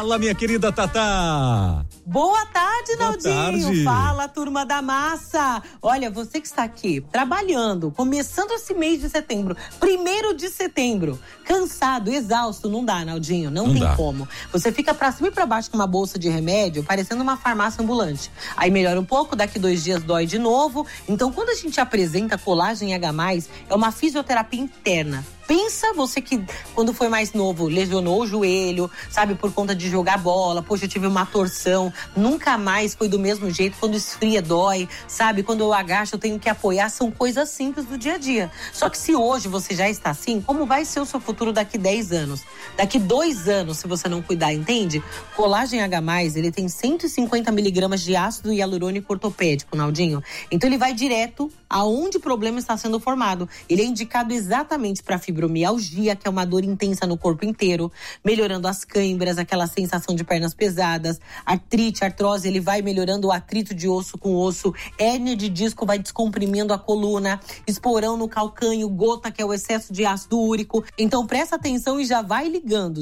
Fala, minha querida Tatá. Boa tarde, Naldinho. Tarde. Fala, turma da massa. Olha, você que está aqui trabalhando, começando esse mês de setembro, 1º de setembro, cansado, exausto, não dá, Naldinho, não tem como. Você fica pra cima e pra baixo com uma bolsa de remédio, parecendo uma farmácia ambulante. Aí melhora um pouco, daqui 2 dias dói de novo. Então, quando a gente apresenta Colágeno H+, é uma fisioterapia interna. Pensa você que, quando foi mais novo, lesionou o joelho, sabe, por conta de jogar bola. Poxa, eu tive uma torção, nunca mais foi do mesmo jeito. Quando esfria, dói, sabe? Quando eu agacho, eu tenho que apoiar. São coisas simples do dia a dia. Só que se hoje você já está assim, como vai ser o seu futuro daqui 10 anos? Daqui 2 anos, se você não cuidar, entende? Colágeno H+, ele tem 150 miligramas de ácido hialurônico ortopédico, Naldinho. Então ele vai direto aonde o problema está sendo formado. Ele é indicado exatamente para fibromialgia, que é uma dor intensa no corpo inteiro, melhorando as câimbras, aquela sensação de pernas pesadas, artrite, artrose, ele vai melhorando o atrito de osso com osso, hérnia de disco vai descomprimindo a coluna, esporão no calcânio, gota, que é o excesso de ácido úrico. Então presta atenção e já vai ligando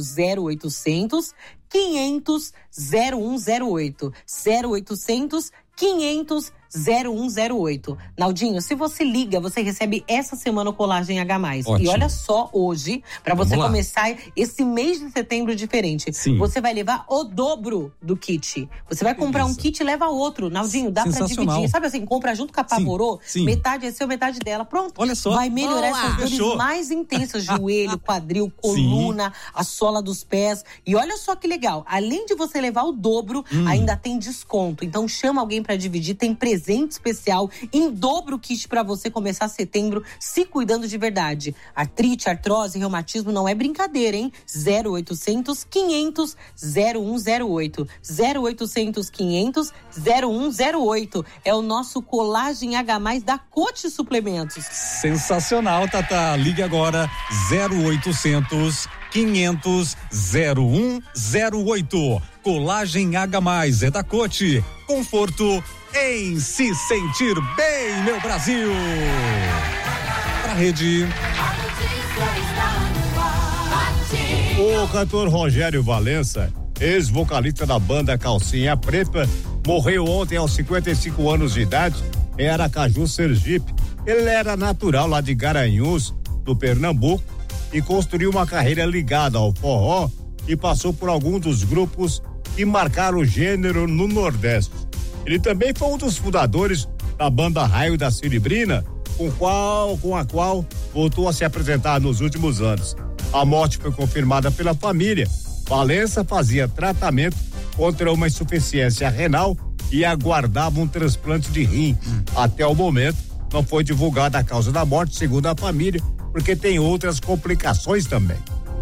0800 500 0108, 0800 500 0108. Naldinho, se você liga, você recebe essa semana o Colágeno H+. Ótimo. E olha só hoje, pra você começar esse mês de setembro diferente. Sim. Você vai levar o dobro do kit. Você vai comprar um kit e leva outro. Naldinho, dá pra dividir. Sabe assim, compra junto com a Pavorô, metade é seu, metade dela. Pronto. Olha só. Vai melhorar essas dores mais intensas. Joelho, quadril, coluna, a sola dos pés. E olha só que legal. Além de você levar o dobro, ainda tem desconto. Então chama alguém pra dividir. Tem presente especial em dobro o kit pra você começar setembro se cuidando de verdade. Artrite, artrose, reumatismo não é brincadeira, hein? 0800 500 0108. 0800 500 0108. É o nosso Colágeno H+ da Cote Suplementos. Sensacional, Tatá. Ligue agora 0800 500 0108. Colágeno H+ é da Cote. Conforto em se sentir bem, meu Brasil. Pra rede. O cantor Rogério Valença, ex-vocalista da banda Calcinha Preta, morreu ontem aos 55 anos de idade em Aracaju, Sergipe. Ele era natural lá de Garanhuns, do Pernambuco, e construiu uma carreira ligada ao forró e passou por alguns dos grupos que marcaram o gênero no Nordeste. Ele também foi um dos fundadores da banda Raio da Siribrina, com a qual voltou a se apresentar nos últimos anos. A morte foi confirmada pela família. Valença fazia tratamento contra uma insuficiência renal e aguardava um transplante de rim. Até o momento, não foi divulgada a causa da morte, segundo a família, porque tem outras complicações também.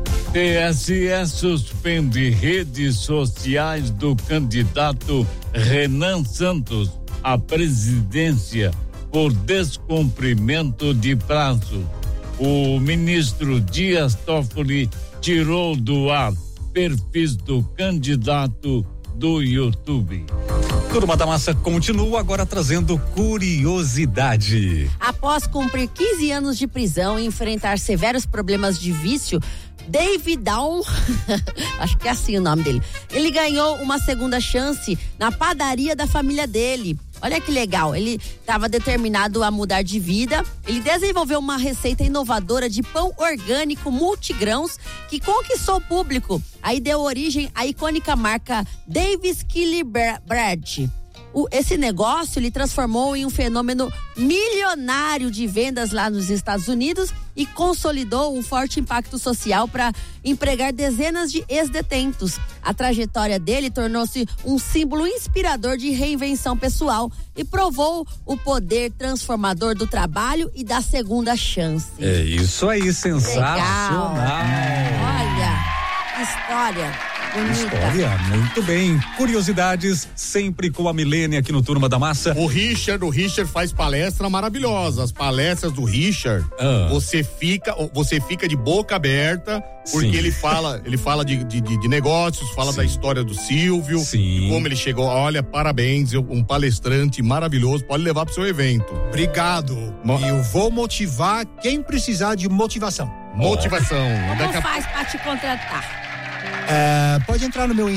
TSE suspende redes sociais do candidato Renan Santos à presidência por descumprimento de prazo. O ministro Dias Toffoli tirou do ar perfis do candidato do YouTube. Turma da Massa continua agora trazendo curiosidade. Após cumprir 15 anos de prisão e enfrentar severos problemas de vício, David Down, acho que é assim o nome dele, ele ganhou uma segunda chance na padaria da família dele. Olha que legal, ele estava determinado a mudar de vida. Ele desenvolveu uma receita inovadora de pão orgânico multigrãos que conquistou o público. Aí deu origem à icônica marca Davis Killer Bread. Esse negócio ele transformou em um fenômeno milionário de vendas lá nos Estados Unidos e consolidou um forte impacto social para empregar dezenas de ex-detentos. A trajetória dele tornou-se um símbolo inspirador de reinvenção pessoal e provou o poder transformador do trabalho e da segunda chance. É isso aí, sensacional. Olha, que história. Bonita. História, muito bem. Curiosidades sempre com a Milene aqui no Turma da Massa. O Richard faz palestra maravilhosa. As palestras do Richard, você fica de boca aberta, porque ele fala de negócios, fala da história do Silvio, de como ele chegou. Olha, parabéns, um palestrante maravilhoso, pode levar pro seu evento. Obrigado. E eu vou motivar quem precisar de motivação. Motivação. Como faz pra te contratar? Pode entrar no meu